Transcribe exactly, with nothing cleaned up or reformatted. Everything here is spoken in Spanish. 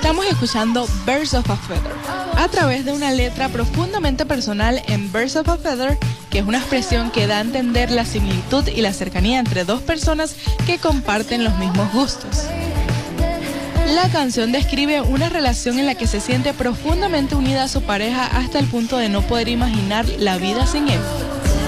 Estamos escuchando Birds of a Feather a través de una letra profundamente personal en Birds of a Feather, que es una expresión que da a entender la similitud y la cercanía entre dos personas que comparten los mismos gustos. La canción describe una relación en la que se siente profundamente unida a su pareja hasta el punto de no poder imaginar la vida sin él.